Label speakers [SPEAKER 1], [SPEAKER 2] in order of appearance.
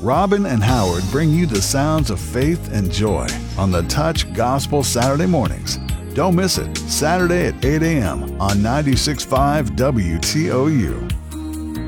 [SPEAKER 1] Robin and Howard bring you the sounds of faith and joy on the Touch Gospel Saturday mornings. Don't miss it, Saturday at 8 a.m. on 96.5 WTOU.